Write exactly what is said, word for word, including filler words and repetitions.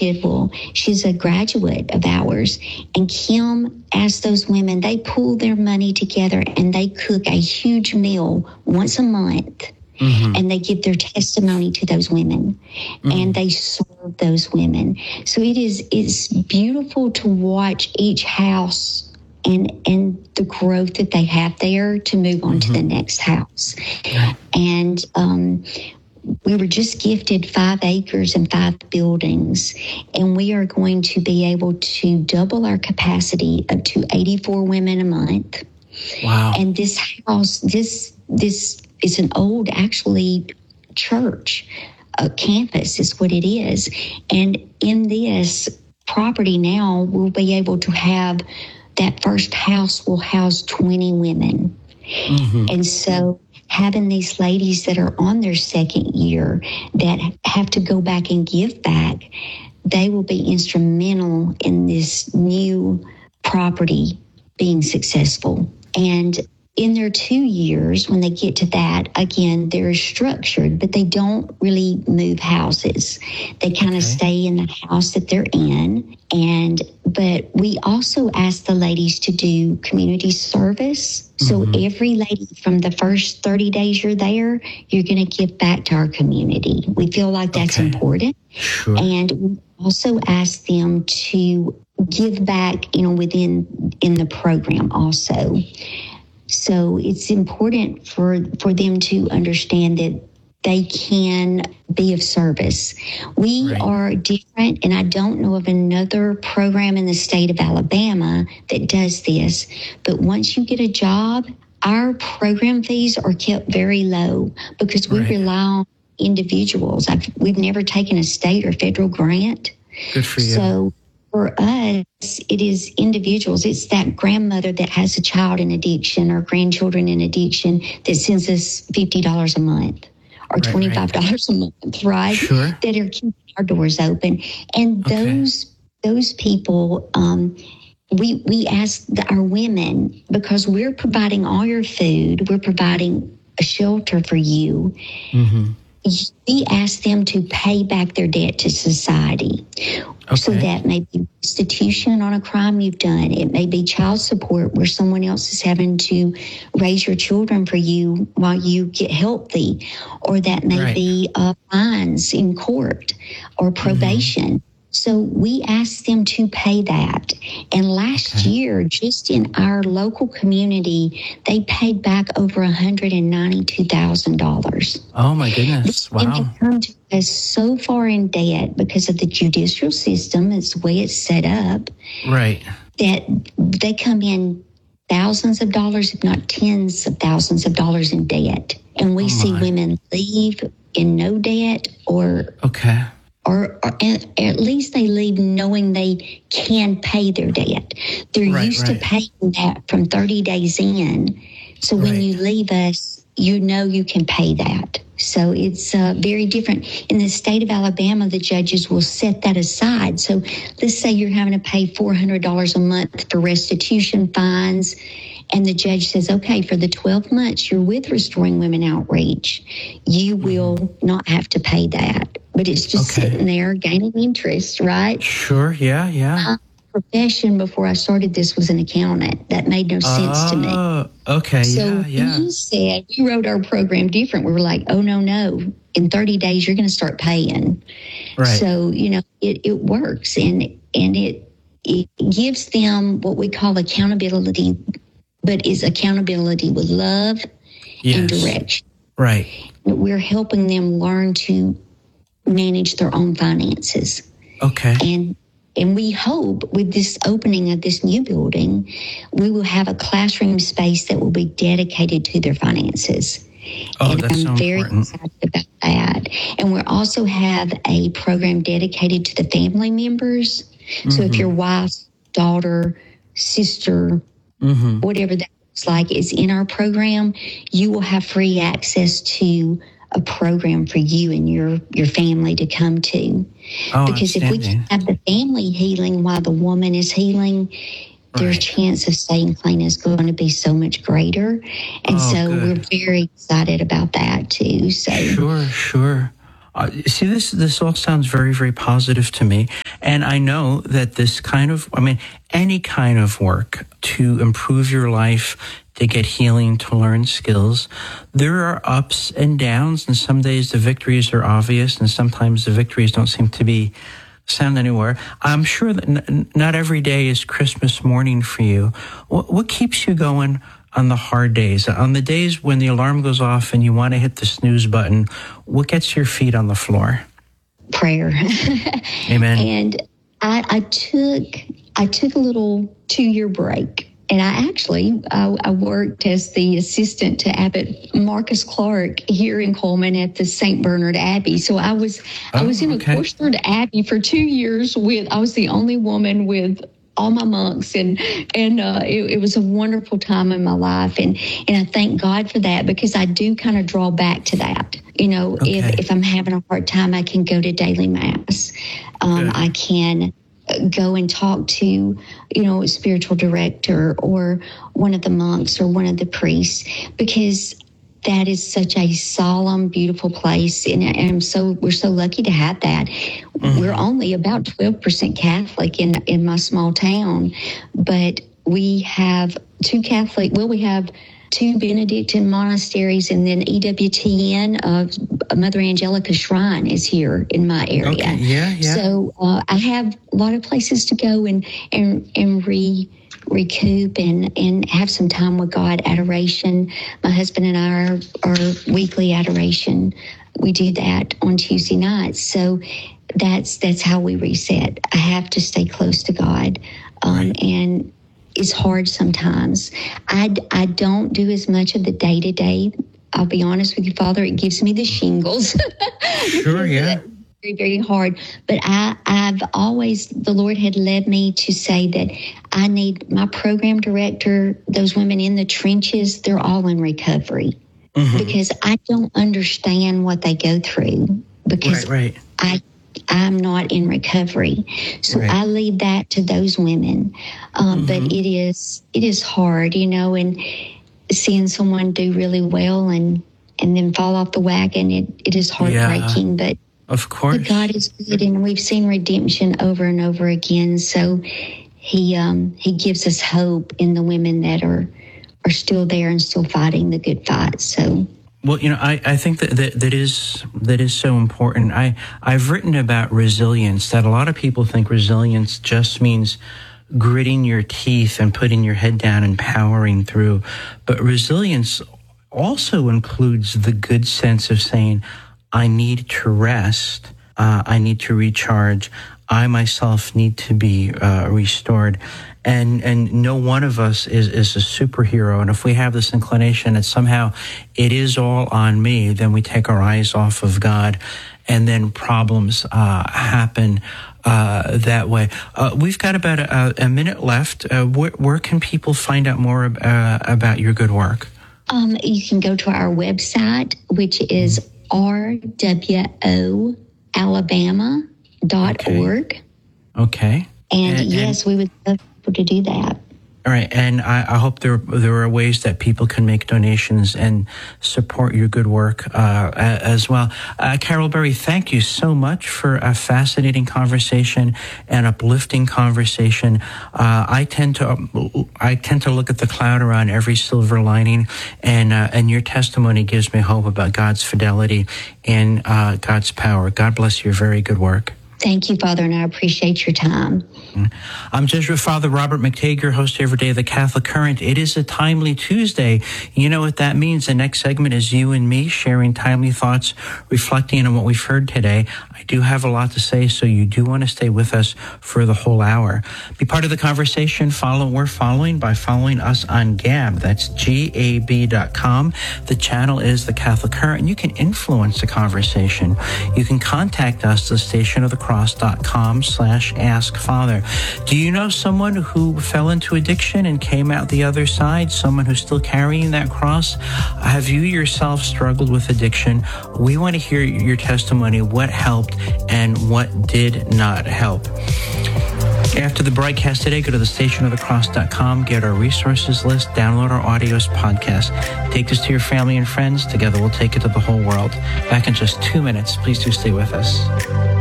Tidwell. She's a graduate of ours. And Kim asked those women, they pool their money together and they cook a huge meal once a month. Mm-hmm. And they give their testimony to those women, mm-hmm. and they serve those women. So it is it's beautiful to watch each house and and the growth that they have there to move on mm-hmm. to the next house. Yeah. And um, we were just gifted five acres and five buildings, and we are going to be able to double our capacity up to eighty-four women a month. Wow! And this house, this this. It's an old, actually, church uh, campus is what it is. And in this property now, we'll be able to have that first house will house twenty women. Mm-hmm. And so having these ladies that are on their second year that have to go back and give back, they will be instrumental in this new property being successful. And in their two years, when they get to that, again, they're structured, but they don't really move houses. They kind of okay. stay in the house that they're in. And, but we also ask the ladies to do community service. So mm-hmm. every lady from the first thirty days you're there, you're going to give back to our community. We feel like that's okay. important. Sure. And we also ask them to give back, you know, within, in the program also. So it's important for, for them to understand that they can be of service. We right. are different, and I don't know of another program in the state of Alabama that does this. But once you get a job, our program fees are kept very low because we right. rely on individuals. I've, we've never taken a state or federal grant. Good for you. So for us, it is individuals. It's that grandmother that has a child in addiction or grandchildren in addiction that sends us fifty dollars a month or right, twenty-five dollars right. a month, right? Sure. That are keeping our doors open. And okay. those those people, um, we, we ask the, our women, because we're providing all your food, we're providing a shelter for you. Mm-hmm. We ask them to pay back their debt to society. Okay. So that may be restitution on a crime you've done. It may be child support where someone else is having to raise your children for you while you get healthy. Or that may right. be uh, fines in court or probation. Mm-hmm. So we asked them to pay that. And last okay. year, just in our local community, they paid back over one hundred ninety-two thousand dollars. Oh, my goodness. Wow. And they come to us so far in debt because of the judicial system. It's the way it's set up. Right. That they come in thousands of dollars, if not tens of thousands of dollars in debt. And we oh see women leave in no debt or... Okay. Or, or at least they leave knowing they can pay their debt. They're right, used right. to paying that from thirty days in. So right. when you leave us, you know you can pay that. So it's uh, very different. In the state of Alabama, the judges will set that aside. So let's say you're having to pay four hundred dollars a month for restitution fines. And the judge says, okay, for the twelve months you're with Restoring Women Outreach, you will not have to pay that. But it's just okay. sitting there gaining interest, right? Sure, yeah, yeah. My profession before I started this was an accountant. That made no sense uh, to me. Okay, so yeah, yeah. So we said, we wrote our program different. We were like, oh, no, no. In thirty days, you're going to start paying. Right. So, you know, it, it works. And, and it it gives them what we call accountability, but is accountability with love yes. and direction. Right. We're helping them learn to manage their own finances. Okay. And and we hope with this opening of this new building, we will have a classroom space that will be dedicated to their finances. Oh, and that's I'm so very important. excited about that. And we also have a program dedicated to the family members. Mm-hmm. So if your wife, daughter, sister, mm-hmm. whatever that looks like is in our program, you will have free access to a program for you and your, your family to come to. Oh, because if we can have the family healing while the woman is healing, their right. chance of staying clean is going to be so much greater. And oh, so good. We're very excited about that too. So Sure, sure. Uh, see, this this all sounds very, very positive to me. And I know that this kind of, I mean, any kind of work to improve your life, to get healing, to learn skills, there are ups and downs, and some days the victories are obvious, and sometimes the victories don't seem to be sound anywhere. I'm sure that n- not every day is Christmas morning for you. What, what keeps you going on the hard days? On the days when the alarm goes off and you want to hit the snooze button, what gets your feet on the floor? Prayer. Amen. And I, I took I took a little two-year break. And I actually, I, I worked as the assistant to Abbot Marcus Clark here in Coleman at the Saint Bernard Abbey. So I was, oh, I was in okay. a cloistered abbey for two years with, I was the only woman with all my monks, and and uh, it, it was a wonderful time in my life, and and I thank God for that, because I do kind of draw back to that. You know, okay. if if I'm having a hard time, I can go to daily mass. Um, I can go and talk to, you know, a spiritual director or one of the monks or one of the priests, because that is such a solemn, beautiful place. And I'm so, we're so lucky to have that. Mm-hmm. We're only about twelve percent Catholic in, in my small town, but we have two Catholic, well, we have two Benedictine monasteries, and then E W T N of Mother Angelica Shrine is here in my area. Okay. Yeah, yeah. So uh, I have a lot of places to go and and and re recoup and and have some time with God. Adoration. My husband and I are, are weekly adoration. We do that on Tuesday nights. So that's that's how we reset. I have to stay close to God, um, right. and. It's hard sometimes. I, I don't do as much of the day-to-day. I'll be honest with you, Father, it gives me the shingles. Sure, yeah. Very, very hard. But I, I've always, the Lord had led me to say that I need my program director, those women in the trenches, they're all in recovery. Mm-hmm. Because I don't understand what they go through. Because right, right. I I'm not in recovery. So right. I leave that to those women. Um, mm-hmm. But it is it is hard, you know, and seeing someone do really well and, and then fall off the wagon, it, it is heartbreaking. Yeah, but, of course. but God is good, and we've seen redemption over and over again. So he um, he gives us hope in the women that are, are still there and still fighting the good fight. So... Well, you know, I, I think that, that that is that is so important. I, I've written about resilience, that a lot of people think resilience just means gritting your teeth and putting your head down and powering through. But resilience also includes the good sense of saying, I need to rest, uh, I need to recharge, I myself need to be uh, restored. And and no one of us is, is a superhero. And if we have this inclination that somehow it is all on me, then we take our eyes off of God, and then problems uh, happen uh, that way. Uh, we've got about a, a minute left. Uh, where, where can people find out more uh, about your good work? Um, you can go to our website, which is r w o alabama dot org. Okay. And, and yes, and, we would love to do that. All right, and I, I hope there there are ways that people can make donations and support your good work uh, as well. Uh, Carol Berry, thank you so much for a fascinating conversation and uplifting conversation. Uh, I tend to I tend to look at the cloud around every silver lining, and uh, and your testimony gives me hope about God's fidelity and uh, God's power. God bless your very good work. Thank you, Father, and I appreciate your time. I'm Jesuit Father Robert McTague, your host every day of the Catholic Current. It is a Timely Tuesday. You know what that means. The next segment is you and me sharing timely thoughts, reflecting on what we've heard today. I do have a lot to say, so you do want to stay with us for the whole hour. Be part of the conversation. Follow we're following by following us on Gab. That's G A B dot com. The channel is the Catholic Current, and you can influence the conversation. You can contact us, the station of the cross dot com slash ask father. Do you know someone who fell into addiction and came out the other side? Someone who's still carrying that cross? Have you yourself struggled with addiction? We want to hear your testimony, what helped and what did not help. After the broadcast today, go to the station of the cross dot com, get our resources list, download our audios podcast. Take this to your family and friends. Together we'll take it to the whole world. Back in just two minutes. Please do stay with us.